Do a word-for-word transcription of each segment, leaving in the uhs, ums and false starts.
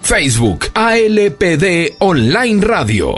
Facebook A L P D Online Radio.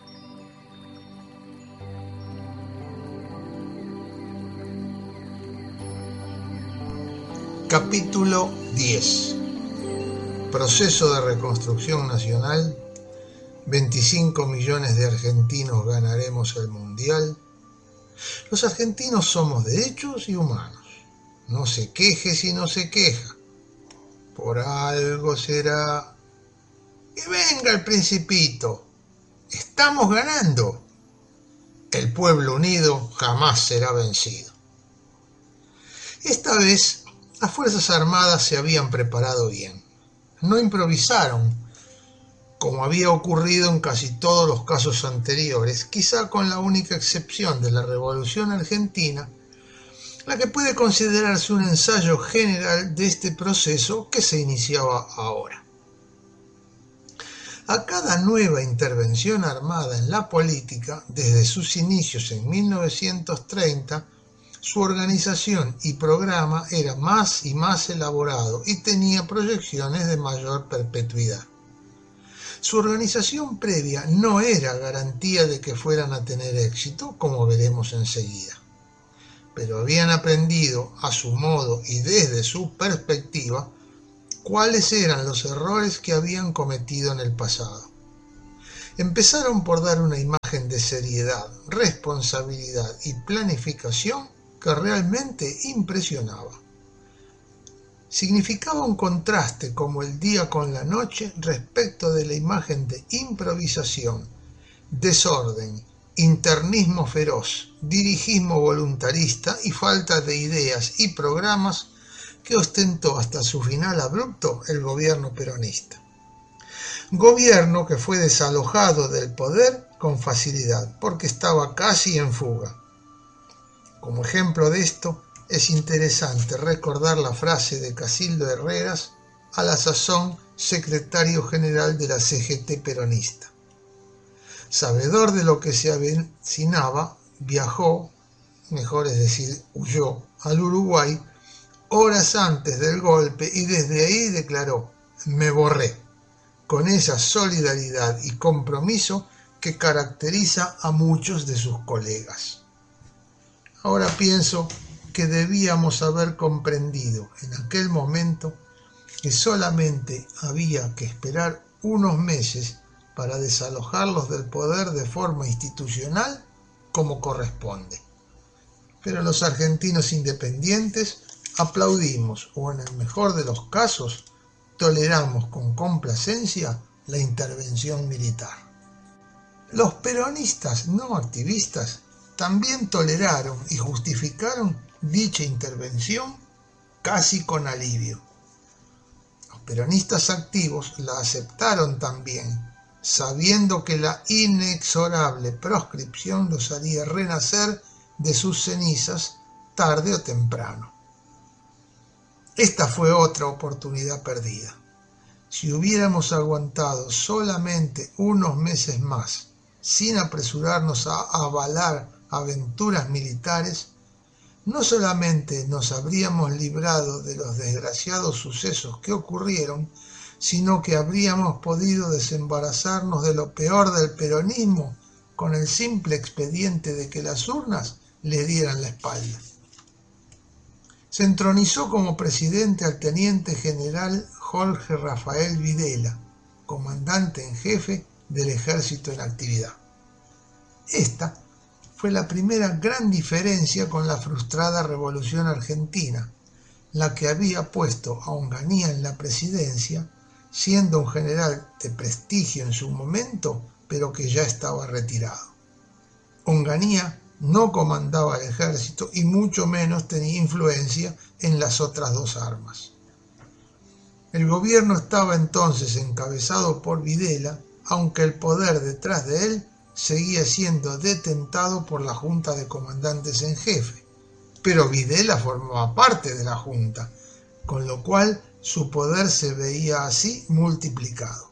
Capítulo diez. Proceso de reconstrucción nacional. veinticinco millones de argentinos ganaremos el mundial. Los argentinos somos derechos y humanos. No se queje si no se queja. Por algo será. Y venga el Principito. Estamos ganando. El pueblo unido jamás será vencido. Esta vez las Fuerzas Armadas se habían preparado bien. No improvisaron, como había ocurrido en casi todos los casos anteriores, quizá con la única excepción de la Revolución Argentina, la que puede considerarse un ensayo general de este proceso que se iniciaba ahora. A cada nueva intervención armada en la política, desde sus inicios en mil novecientos treinta, su organización y programa era más y más elaborado y tenía proyecciones de mayor perpetuidad. Su organización previa no era garantía de que fueran a tener éxito, como veremos enseguida, pero habían aprendido a su modo y desde su perspectiva cuáles eran los errores que habían cometido en el pasado. Empezaron por dar una imagen de seriedad, responsabilidad y planificación que realmente impresionaba. Significaba un contraste como el día con la noche respecto de la imagen de improvisación, desorden, internismo feroz, dirigismo voluntarista y falta de ideas y programas que ostentó hasta su final abrupto el gobierno peronista. Gobierno que fue desalojado del poder con facilidad porque estaba casi en fuga. Como ejemplo de esto, es interesante recordar la frase de Casildo Herreras, a la sazón secretario general de la C G T peronista. Sabedor de lo que se avecinaba, viajó, mejor es decir, huyó al Uruguay horas antes del golpe y desde ahí declaró: "Me borré", con esa solidaridad y compromiso que caracteriza a muchos de sus colegas. Ahora pienso que debíamos haber comprendido en aquel momento que solamente había que esperar unos meses para desalojarlos del poder de forma institucional como corresponde. Pero los argentinos independientes aplaudimos, o en el mejor de los casos, toleramos con complacencia la intervención militar. Los peronistas no activistas también toleraron y justificaron dicha intervención casi con alivio. Los peronistas activos la aceptaron también, sabiendo que la inexorable proscripción los haría renacer de sus cenizas tarde o temprano. Esta fue otra oportunidad perdida. Si hubiéramos aguantado solamente unos meses más, sin apresurarnos a avalar aventuras militares, no solamente nos habríamos librado de los desgraciados sucesos que ocurrieron, sino que habríamos podido desembarazarnos de lo peor del peronismo con el simple expediente de que las urnas le dieran la espalda. Se entronizó como presidente al teniente general Jorge Rafael Videla, comandante en jefe del ejército en actividad. Esta fue la primera gran diferencia con la frustrada Revolución Argentina, la que había puesto a Onganía en la presidencia, siendo un general de prestigio en su momento, pero que ya estaba retirado. Onganía no comandaba el ejército y mucho menos tenía influencia en las otras dos armas. El gobierno estaba entonces encabezado por Videla, aunque el poder detrás de él seguía siendo detentado por la Junta de Comandantes en Jefe, pero Videla formaba parte de la Junta, con lo cual su poder se veía así multiplicado.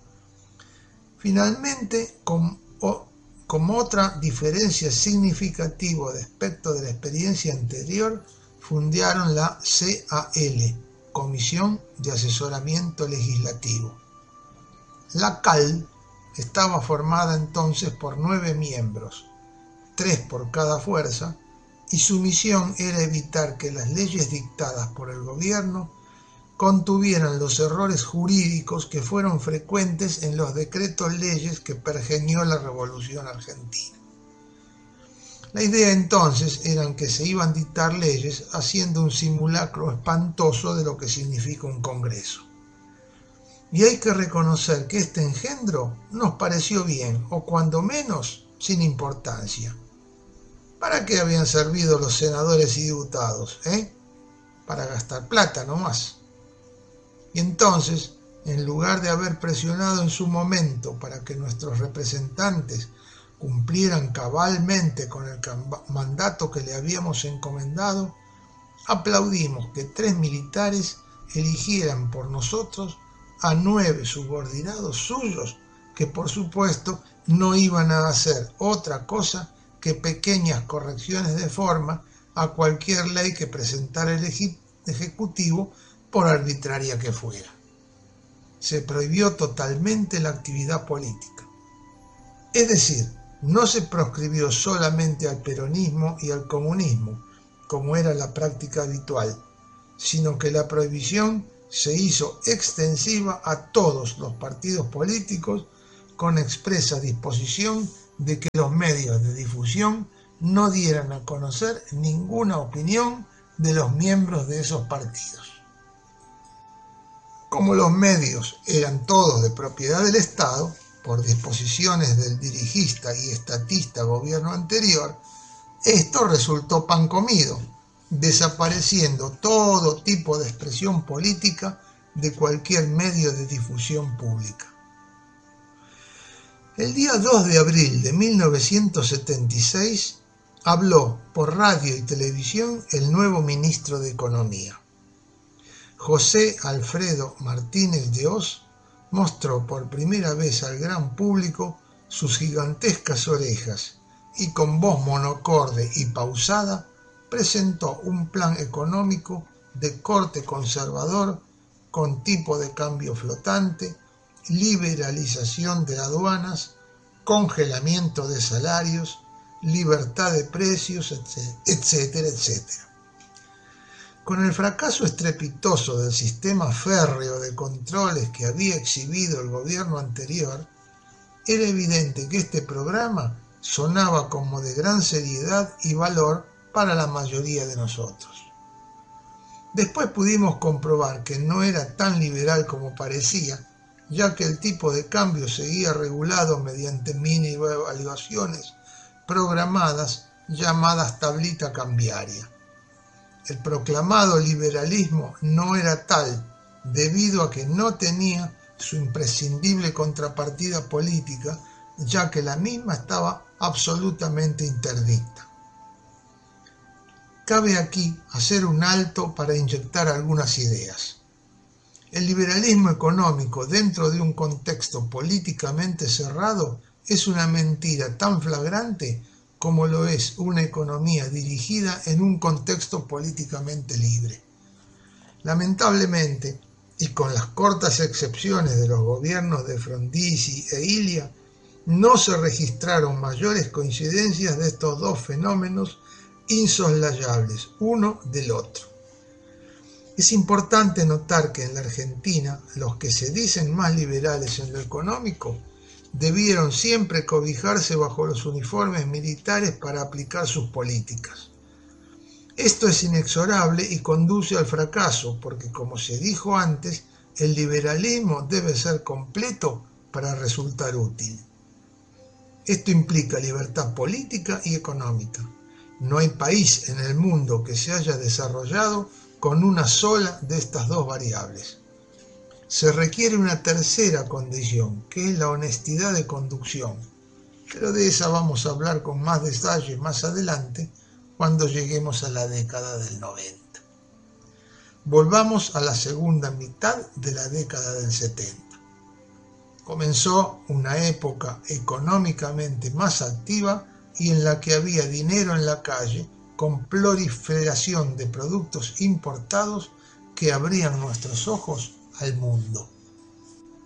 Finalmente, con, o, como otra diferencia significativa respecto de la experiencia anterior, fundaron la C A L, Comisión de Asesoramiento Legislativo. La C A L estaba formada entonces por nueve miembros, tres por cada fuerza, y su misión era evitar que las leyes dictadas por el gobierno contuvieran los errores jurídicos que fueron frecuentes en los decretos leyes que pergeñó la Revolución Argentina. La idea entonces era que se iban a dictar leyes haciendo un simulacro espantoso de lo que significa un Congreso. Y hay que reconocer que este engendro nos pareció bien, o cuando menos sin importancia. ¿Para qué habían servido los senadores y diputados? ¿Eh? Para gastar plata nomás. Y entonces, en lugar de haber presionado en su momento para que nuestros representantes cumplieran cabalmente con el mandato que le habíamos encomendado, aplaudimos que tres militares eligieran por nosotros a nueve subordinados suyos que por supuesto no iban a hacer otra cosa que pequeñas correcciones de forma a cualquier ley que presentara el Ejecutivo, por arbitraria que fuera. Se prohibió totalmente la actividad política. Es decir, no se proscribió solamente al peronismo y al comunismo, como era la práctica habitual, sino que la prohibición se hizo extensiva a todos los partidos políticos con expresa disposición de que los medios de difusión no dieran a conocer ninguna opinión de los miembros de esos partidos. Como los medios eran todos de propiedad del Estado, por disposiciones del dirigista y estatista gobierno anterior, esto resultó pan comido, desapareciendo todo tipo de expresión política de cualquier medio de difusión pública. El día dos de abril de mil novecientos setenta y seis habló por radio y televisión el nuevo ministro de Economía. José Alfredo Martínez de Hoz mostró por primera vez al gran público sus gigantescas orejas y con voz monocorde y pausada presentó un plan económico de corte conservador con tipo de cambio flotante, liberalización de aduanas, congelamiento de salarios, libertad de precios, etcétera, etcétera. Con el fracaso estrepitoso del sistema férreo de controles que había exhibido el gobierno anterior, era evidente que este programa sonaba como de gran seriedad y valor para la mayoría de nosotros. Después pudimos comprobar que no era tan liberal como parecía, ya que el tipo de cambio seguía regulado mediante mini evaluaciones programadas llamadas tablita cambiaria. El proclamado liberalismo no era tal debido a que no tenía su imprescindible contrapartida política, ya que la misma estaba absolutamente interdicta. Cabe aquí hacer un alto para inyectar algunas ideas. El liberalismo económico dentro de un contexto políticamente cerrado es una mentira tan flagrante como lo es una economía dirigida en un contexto políticamente libre. Lamentablemente, y con las cortas excepciones de los gobiernos de Frondizi e Ilia, no se registraron mayores coincidencias de estos dos fenómenos insoslayables uno del otro. Es importante notar que en la Argentina los que se dicen más liberales en lo económico debieron siempre cobijarse bajo los uniformes militares para aplicar sus políticas. Esto es inexorable y conduce al fracaso, porque como se dijo antes, el liberalismo debe ser completo para resultar útil. Esto implica libertad política y económica. No hay país en el mundo que se haya desarrollado con una sola de estas dos variables. Se requiere una tercera condición, que es la honestidad de conducción, pero de esa vamos a hablar con más detalle más adelante, cuando lleguemos a la década del noventa. Volvamos a la segunda mitad de la década del setenta. Comenzó una época económicamente más activa y en la que había dinero en la calle, con proliferación de productos importados que abrían nuestros ojos al mundo.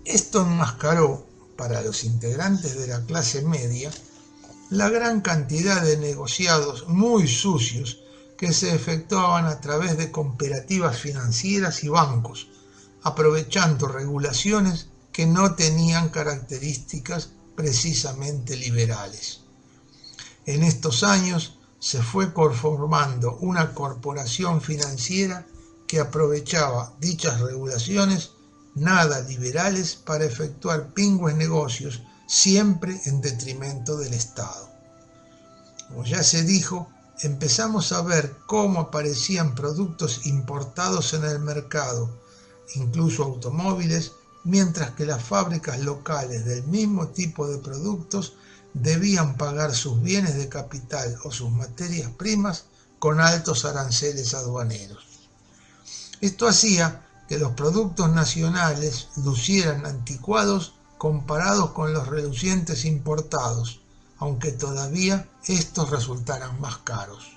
Esto enmascaró, para los integrantes de la clase media, la gran cantidad de negociados muy sucios que se efectuaban a través de cooperativas financieras y bancos, aprovechando regulaciones que no tenían características precisamente liberales. En estos años se fue conformando una corporación financiera que aprovechaba dichas regulaciones nada liberales para efectuar pingües negocios, siempre en detrimento del Estado. Como ya se dijo, empezamos a ver cómo aparecían productos importados en el mercado, incluso automóviles, mientras que las fábricas locales del mismo tipo de productos debían pagar sus bienes de capital o sus materias primas con altos aranceles aduaneros. Esto hacía que los productos nacionales lucieran anticuados comparados con los relucientes importados, aunque todavía estos resultaran más caros.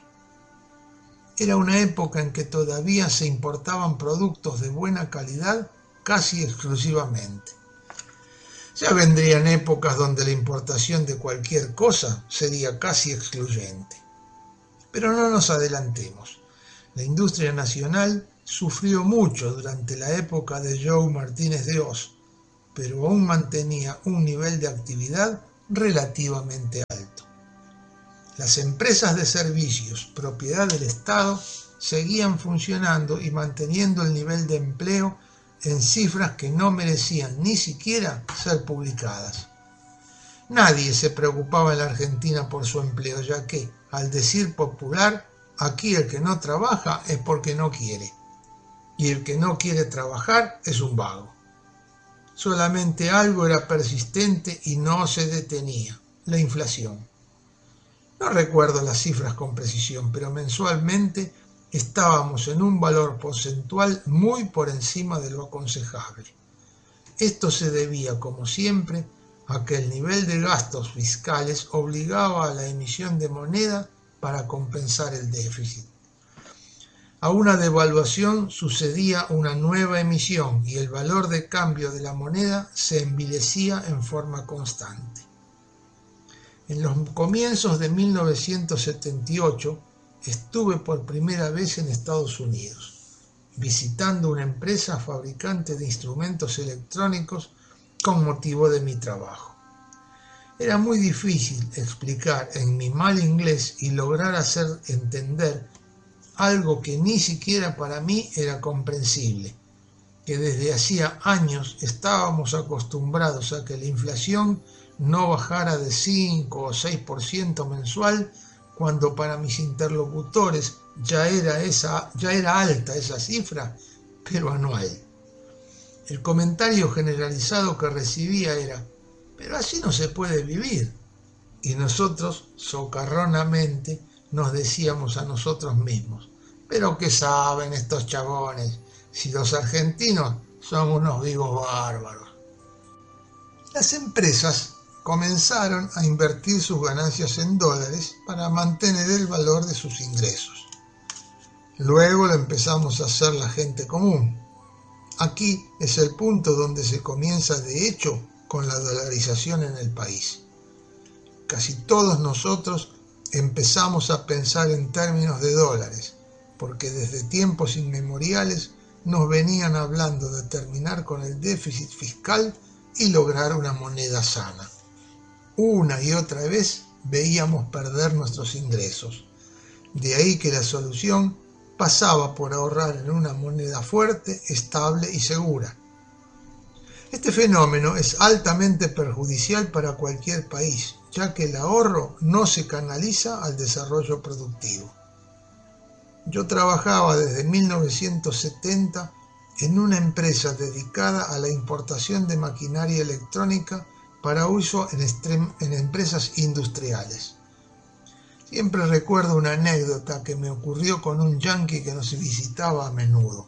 Era una época en que todavía se importaban productos de buena calidad casi exclusivamente. Ya vendrían épocas donde la importación de cualquier cosa sería casi excluyente. Pero no nos adelantemos. La industria nacional sufrió mucho durante la época de Joe Martínez de Hoz, pero aún mantenía un nivel de actividad relativamente alto. Las empresas de servicios, propiedad del Estado, seguían funcionando y manteniendo el nivel de empleo en cifras que no merecían ni siquiera ser publicadas. Nadie se preocupaba en la Argentina por su empleo, ya que, al decir popular, aquí el que no trabaja es porque no quiere, y el que no quiere trabajar es un vago. Solamente algo era persistente y no se detenía: la inflación. No recuerdo las cifras con precisión, pero mensualmente estábamos en un valor porcentual muy por encima de lo aconsejable. Esto se debía, como siempre, a que el nivel de gastos fiscales obligaba a la emisión de moneda para compensar el déficit. A una devaluación sucedía una nueva emisión y el valor de cambio de la moneda se envilecía en forma constante. En los comienzos de mil novecientos setenta y ocho estuve por primera vez en Estados Unidos, visitando una empresa fabricante de instrumentos electrónicos con motivo de mi trabajo. Era muy difícil explicar en mi mal inglés y lograr hacer entender algo que ni siquiera para mí era comprensible, que desde hacía años estábamos acostumbrados a que la inflación no bajara de cinco o seis por ciento mensual, cuando para mis interlocutores ya era, esa, ya era alta esa cifra, pero anual. El comentario generalizado que recibía era: pero así no se puede vivir. Y nosotros, socarronamente, nos decíamos a nosotros mismos: pero ¿qué saben estos chabones? Si los argentinos son unos vivos bárbaros. Las empresas comenzaron a invertir sus ganancias en dólares para mantener el valor de sus ingresos. Luego lo empezamos a hacer la gente común. Aquí es el punto donde se comienza de hecho con la dolarización en el país. Casi todos nosotros empezamos a pensar en términos de dólares, porque desde tiempos inmemoriales nos venían hablando de terminar con el déficit fiscal y lograr una moneda sana. Una y otra vez veíamos perder nuestros ingresos. De ahí que la solución pasaba por ahorrar en una moneda fuerte, estable y segura. Este fenómeno es altamente perjudicial para cualquier país, ya que el ahorro no se canaliza al desarrollo productivo. Yo trabajaba desde mil novecientos setenta en una empresa dedicada a la importación de maquinaria electrónica para uso en, extrem- en empresas industriales. Siempre recuerdo una anécdota que me ocurrió con un yanqui que nos visitaba a menudo.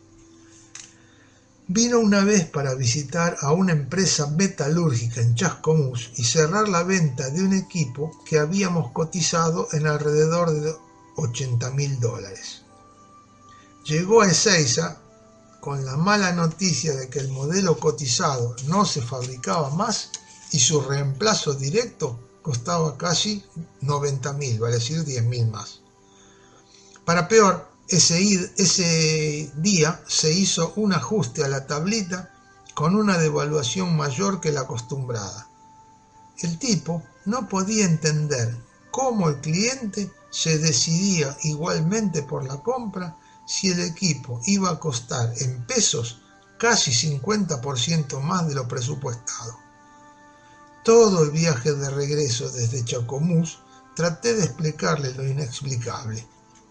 Vino una vez para visitar a una empresa metalúrgica en Chascomús y cerrar la venta de un equipo que habíamos cotizado en alrededor de ochenta mil dólares. Llegó a Ezeiza con la mala noticia de que el modelo cotizado no se fabricaba más y su reemplazo directo costaba casi noventa mil, vale decir diez mil más. Para peor, ese, ese día se hizo un ajuste a la tablita con una devaluación mayor que la acostumbrada. El tipo no podía entender cómo el cliente se decidía igualmente por la compra si el equipo iba a costar en pesos casi cincuenta por ciento más de lo presupuestado. Todo el viaje de regreso desde Chacomús traté de explicarle lo inexplicable.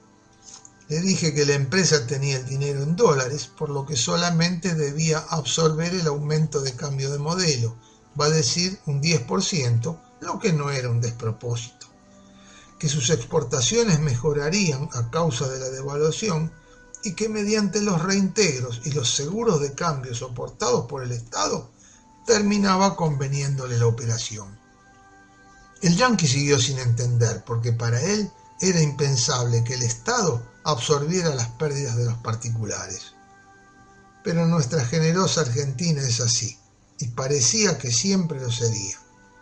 Le dije que la empresa tenía el dinero en dólares, por lo que solamente debía absorber el aumento de cambio de modelo, va a decir un diez por ciento, lo que no era un despropósito. Que sus exportaciones mejorarían a causa de la devaluación y que mediante los reintegros y los seguros de cambio soportados por el Estado terminaba conveniéndole la operación. El yanqui siguió sin entender, porque para él era impensable que el Estado absorbiera las pérdidas de los particulares. Pero nuestra generosa Argentina es así, y parecía que siempre lo sería.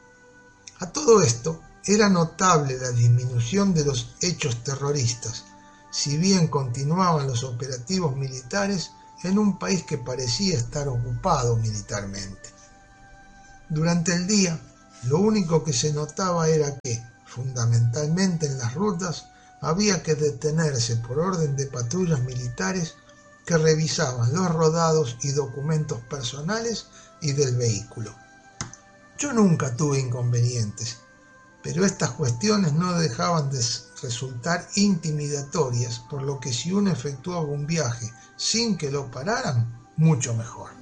A todo esto, era notable la disminución de los hechos terroristas, si bien continuaban los operativos militares en un país que parecía estar ocupado militarmente. Durante el día, lo único que se notaba era que, fundamentalmente en las rutas, había que detenerse por orden de patrullas militares que revisaban los rodados y documentos personales y del vehículo. Yo nunca tuve inconvenientes, pero estas cuestiones no dejaban de resultar intimidatorias, por lo que si uno efectuaba un viaje sin que lo pararan, mucho mejor.